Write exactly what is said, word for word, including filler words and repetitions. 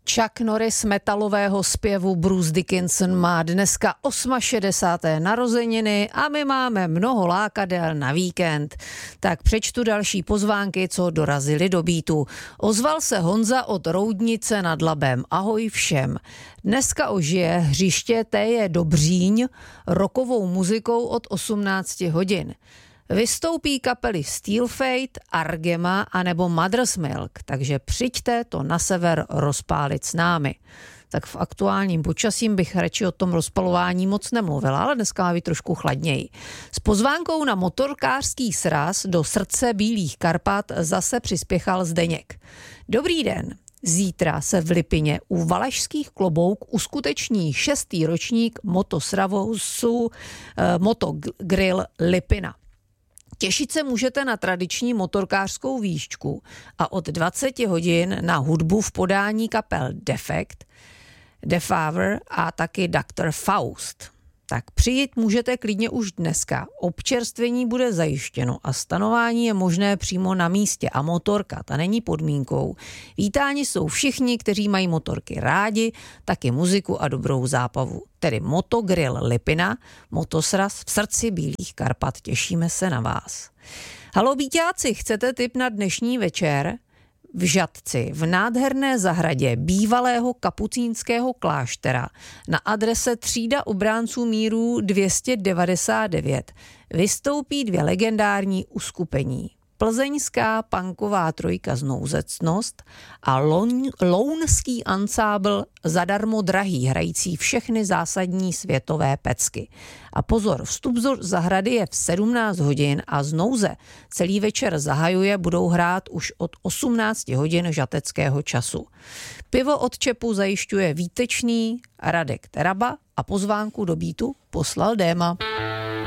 Chuck Norris metalového zpěvu Bruce Dickinson má dneska šedesáté osmé narozeniny a my máme mnoho lákadel na víkend. Tak přečtu další pozvánky, co dorazily do Beatu. Ozval se Honza od Roudnice nad Labem. Ahoj všem. Dneska ožije hřiště T J Dobříň rockovou muzikou od osmnácti hodin. Vystoupí kapely Steel Fate, Argema anebo Mother's Milk, takže přijďte to na sever rozpálit s námi. Tak v aktuálním počasím bych radši o tom rozpalování moc nemluvila, ale dneska má být trošku chladněji. S pozvánkou na motorkářský sraz do srdce Bílých Karpat zase přispěchal Zdeněk. Dobrý den. Zítra se v Lipině u Valašských Klobouk uskuteční šestý ročník motosravosu eh, Motogrill Lipina. Těšit se můžete na tradiční motorkářskou výšku a od dvaceti hodin na hudbu v podání kapel Defekt, Defaver a taky doktor Faust. Tak přijít můžete klidně už dneska. Občerstvení bude zajištěno a stanování je možné přímo na místě a motorka, ta není podmínkou. Vítáni jsou všichni, kteří mají motorky rádi, taky muziku a dobrou zábavu. Tedy Motogrill Lipina, motosraz v srdci Bílých Karpat. Těšíme se na vás. Haló Bíťáci, chcete tip na dnešní večer? V Žatci, v nádherné zahradě bývalého kapucínského kláštera na adrese Třída obránců míru dvě stě devadesát devět vystoupí dvě legendární uskupení. Plzeňská punková trojka Znouzecnost a lon, lounský ansábl Zadarmo drahý, hrající všechny zásadní světové pecky. A pozor, vstup do zahrady je v sedmnáct hodin a Znouze celý večer zahajuje, budou hrát už od osmnácti hodin žateckého času. Pivo od Čepu zajišťuje výtečný Radek Teraba a pozvánku do Beatu poslal Déma.